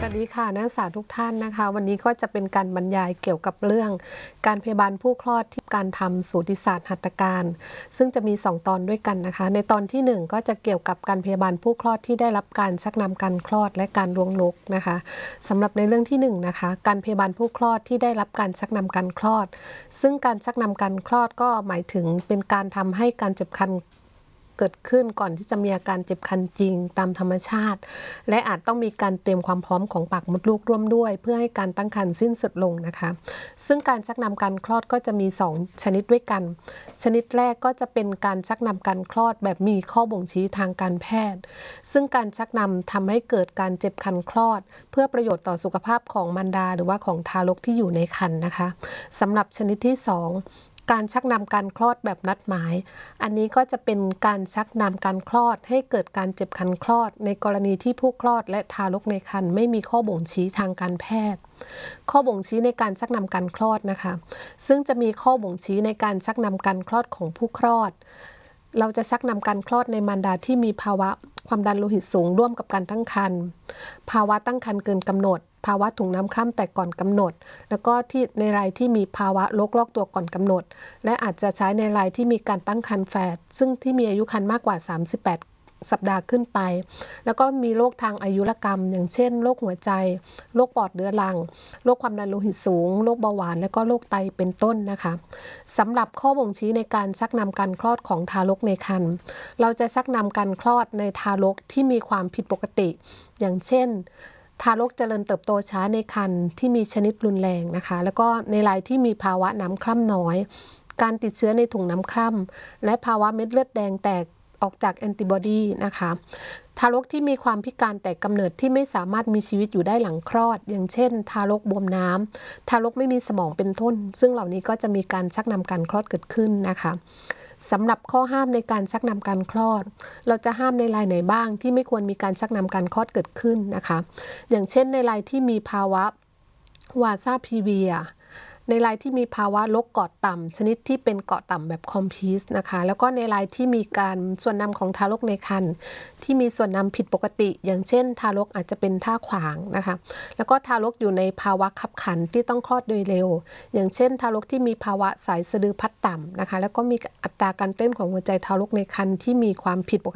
วัสดีค่ะนักศึกษาทุกท่านนะคะวันนี้ก็จะเป็นการบรรยายเกี่ยวกับเรื่องการพยาบาลผู้คลอดที่การทำสูติศาสตร์หัตถการซึ่งจะมี2ตอนด้วยกันนะคะในตอนที่1ก็จะเกี่ยวกับการพยาบาลผู้คลอดที่ได้รับการชักนำการคลอดและการล้วงนกนะคะสำหรับในเรื่องที่1นะคะการพยาบาลผู้คลอดที่ได้รับการชักนำการคลอดซึ่งการชักนำการคลอดก็หมายถึงเป็นการทำให้การเจ็บครรภ์เกิดขึ้นก่อนที่จะมีอาการเจ็บครรภ์จริงตามธรรมชาติและอาจต้องมีการเตรียมความพร้อมของปากมดลูกร่วมด้วยเพื่อให้การตั้งครรภ์สิ้นสุดลงนะคะซึ่งการชักนำการคลอดก็จะมี2ชนิดด้วยกันชนิดแรกก็จะเป็นการชักนำการคลอดแบบมีข้อบ่งชี้ทางการแพทย์ซึ่งการชักนำทำให้เกิดการเจ็บครรภ์คลอดเพื่อประโยชน์ต่อสุขภาพของมารดาหรือว่าของทารกที่อยู่ในครรภ์นะคะสำหรับชนิดที่2การชักนำการคลอดแบบนัดหมายอันนี้ก็จะเป็นการชักนำการคลอดให้เกิดการเจ็บครรภ์คลอดในกรณีที่ผู้คลอดและทารกในครรภ์ไม่มีข้อบ่งชี้ทางการแพทย์ข้อบ่งชี้ในการชักนำการคลอดนะคะซึ่งจะมีข้อบ่งชี้ในการชักนำการคลอดของผู้คลอดเราจะชักนำการคลอดในมารดาที่มีภาวะความดันโลหิตสูงร่วมกับการตั้งครรภ์ภาวะตั้งครรภ์เกินกำหนดภาวะถุงน้ำคร่ำแต่ก่อนกำหนดแล้วก็ที่ในรายที่มีภาวะโรคลอกตัวก่อนกำหนดและอาจจะใช้ในรายที่มีการตั้งครรภ์แฝดซึ่งที่มีอายุครรภ์มากกว่า38สัปดาห์ขึ้นไปแล้วก็มีโรคทางอายุรกรรมอย่างเช่นโรคหัวใจโรคปอดเรื้อรังโรคความดันโลหิตสูงโรคเบาหวานและก็โรคไตเป็นต้นนะคะสำหรับข้อบ่งชี้ในการชักนำการคลอดของทารกในครรภ์เราจะชักนำการคลอดในทารกที่มีความผิดปกติอย่างเช่นทารกเจริญเติบโตช้าในครรภ์ที่มีชนิดรุนแรงนะคะแล้วก็ในรายที่มีภาวะน้ำคร่ำน้อยการติดเชื้อในถุงน้ำคร่ำและภาวะเม็ดเลือดแดงแตกออกจากแอนติบอดีนะคะทารกที่มีความพิการแต่กำเนิดที่ไม่สามารถมีชีวิตอยู่ได้หลังคลอดอย่างเช่นทารกบวมน้ำทารกไม่มีสมองเป็นต้นซึ่งเหล่านี้ก็จะมีการชักนำการคลอดเกิดขึ้นนะคะสำหรับข้อห้ามในการชักนำการคลอดเราจะห้ามในรายไหนบ้างที่ไม่ควรมีการชักนำการคลอดเกิดขึ้นนะคะอย่างเช่นในรายที่มีภาวะวาซาพีเวียในรายที่มีภาวะโรคกอดต่ำชนิดที่เป็นเกาะต่ำแบบคอมพีสนะคะแล้วก็ในรายที่มีการส่วนนำของทารกในครรภ์ที่มีส่วนนำผิดปกติอย่างเช่นทารกอาจจะเป็นท่าขวางนะคะแล้วก็ทารกอยู่ในภาวะคับขันที่ต้องคลอดโดยเร็วอย่างเช่นทารกที่มีภาวะสายสะดือพัดต่ำนะคะแล้วก็มีอัตราการเต้นของหัวใจทารกในครรภ์ที่มีความผิดปก